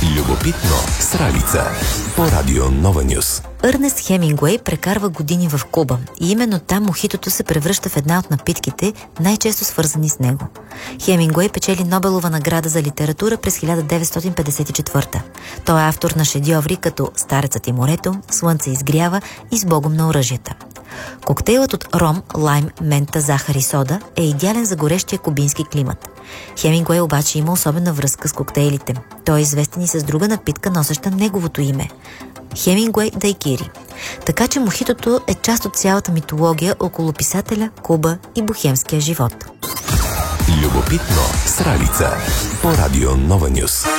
Любопитно с Ралица по Радио Нова Нюс. Ернест Хемингуей прекарва години в Куба и именно там мохитото се превръща в една от напитките, най-често свързани с него. Хемингуей печели Нобелова награда за литература през 1954. Той е автор на шедьоври като Старецът и морето, Слънце изгрява и С Богом на оръжията. Коктейлът от ром, лайм, мента, захар и сода е идеален за горещия кубински климат. Хемингуей обаче има особена връзка с коктейлите. Той е известен и с друга напитка, носеща неговото име – Хемингуей Дайкири. Така че мохитото е част от цялата митология около писателя, Куба и бохемския живот. Любопитно с Ралица по Радио Нова Нюс.